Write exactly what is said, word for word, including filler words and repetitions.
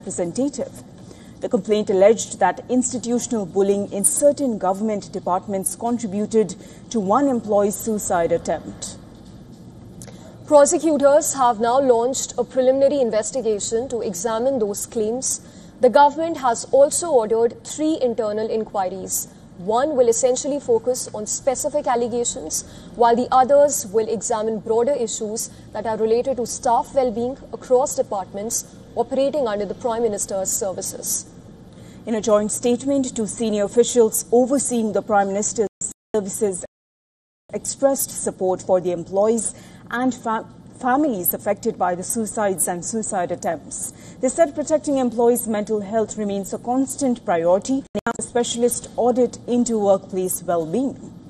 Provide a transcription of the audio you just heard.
representative. The complaint alleged that institutional bullying in certain government departments contributed to one employee's suicide attempt. Prosecutors have now launched a preliminary investigation to examine those claims. The government has also ordered three internal inquiries. One will essentially focus on specific allegations, while the others will examine broader issues that are related to staff well-being across departments operating under the Prime Minister's services. In a joint statement, two senior officials overseeing the Prime Minister's services expressed support for the employees and fa families affected by the suicides and suicide attempts. They said protecting employees' mental health remains a constant priority, and a specialist audit into workplace well-being.